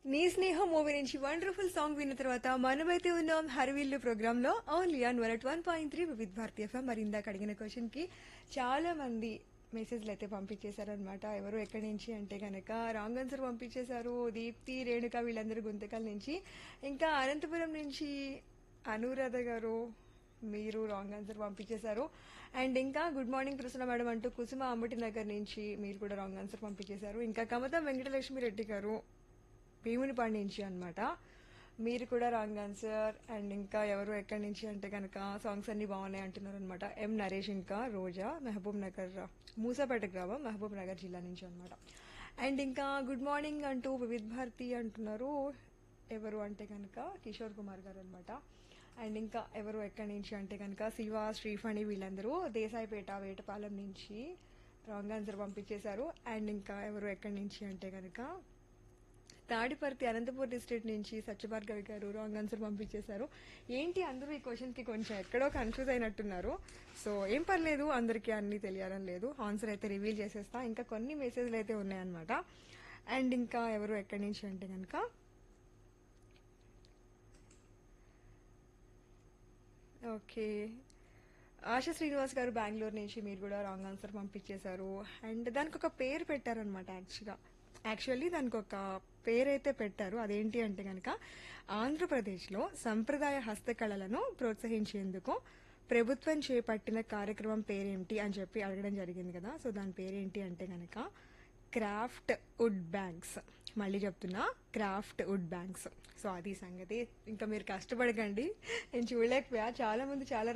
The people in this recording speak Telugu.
నీ స్నేహం మూవీ నుంచి వండర్ఫుల్ సాంగ్ విన్న తర్వాత మనమైతే ఉన్నాం హరివిల్లు ప్రోగ్రామ్ లో ఓన్లీ ఆన్ 101.3 వివిధ భారతీయ ఎఫ్ఎం. మరి ఇందాక అడిగిన క్వశ్చన్ కి చాలా మంది మెసేజ్లు అయితే పంపించేశారనమాట. ఎవరు ఎక్కడి నుంచి అంటే కనుక రాంగ్ ఆన్సర్ పంపించేశారు. దీప్తి, రేణుక వీళ్ళందరూ గుంతకల్ నుంచి. ఇంకా అనంతపురం నుంచి అనురాధ గారు మీరు రాంగ్ ఆన్సర్ పంపించేశారు. అండ్ ఇంకా గుడ్ మార్నింగ్ ప్రసన్న మేడం అంటూ కుసుమ అంబటి నగర్ నుంచి మీరు కూడా రాంగ్ ఆన్సర్ పంపించేశారు. ఇంకా కమతం వెంకటలక్ష్మి రెడ్డి గారు భీమునిపాడు నుంచి అన్నమాట, మీరు కూడా రాంగ్ ఆన్సర్. అండ్ ఇంకా ఎవరు ఎక్కడి నుంచి అంటే కనుక సాంగ్స్ అన్ని బాగున్నాయి అంటున్నారు అనమాట. ఎం నరేష్ ఇంకా రోజా మహబూబ్ నగర్ మూసాపేట గ్రామం మహబూబ్ నగర్ జిల్లా నుంచి అనమాట. అండ్ ఇంకా గుడ్ మార్నింగ్ అంటూ వివిధ్ భారతి అంటున్నారు. ఎవరు అంటే కనుక కిషోర్ కుమార్ గారు అనమాట. అండ్ ఇంకా ఎవరు ఎక్కడి నుంచి అంటే కనుక శివ, శ్రీఫణి వీళ్ళందరూ దేశాయిపేట వేటపాలెం నుంచి రాంగ్ ఆన్సర్ పంపించేశారు. అండ్ ఇంకా ఎవరు ఎక్కడి నుంచి అంటే కనుక తాడిపర్తి అనంతపూర్ డిస్ట్రిక్ట్ నుంచి సత్యభార్గవి గారు రాంగ్ ఆన్సర్ పంపించేశారు. ఏంటి అందరూ ఈ క్వశ్చన్ కి కొంచెం ఎక్కడో కన్ఫ్యూజ్ అయినట్టున్నారు. సో ఏం పర్లేదు, అందరికీ అన్ని తెలియాలని లేదు. ఆన్సర్ అయితే రివీల్ చేసేస్తా. ఇంకా కొన్ని మెసేజ్లు అయితే ఉన్నాయన్నమాట. అండ్ ఇంకా ఎవరు ఎక్కడి నుంచి అంటే కనుక ఓకే ఆశా శ్రీనివాస్ గారు బెంగళూరు నుంచి మీరు కూడా రాంగ్ ఆన్సర్ పంపించేశారు. అండ్ దానికి ఒక పేరు పెట్టారనమాట. యాక్చువల్లీ దానికి ఒక పేరైతే పెట్టారు. అదేంటి అంటే కనుక ఆంధ్రప్రదేశ్లో సంప్రదాయ హస్తకళలను ప్రోత్సహించేందుకు ప్రభుత్వం చేపట్టిన కార్యక్రమం పేరేంటి అని చెప్పి అడగడం జరిగింది కదా. సో దాని పేరేంటి అంటే కనుక క్రాఫ్ట్ వుడ్ బ్యాంక్స్. మళ్ళీ చెప్తున్నా, క్రాఫ్ట్ వుడ్ బ్యాంక్స్. సో అది సంగతి. ఇంకా మీరు కష్టపడకండి, నేను చూడలేకపోయా. చాలా మంది చాలా